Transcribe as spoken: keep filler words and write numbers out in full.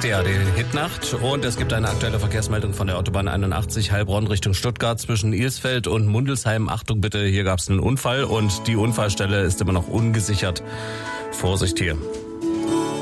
D A D Hitnacht und es gibt eine aktuelle Verkehrsmeldung von der Autobahn einundachtzig Heilbronn Richtung Stuttgart zwischen Ilsfeld und Mundelsheim. Achtung bitte, hier gab es einen Unfall und die Unfallstelle ist immer noch ungesichert. Vorsicht hier.